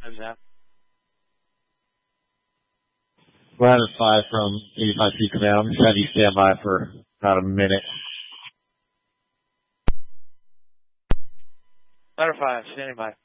How's that? Ladder 5 from 85 feet command. I'm just having you stand by for about a minute. Ladder 5, standing by.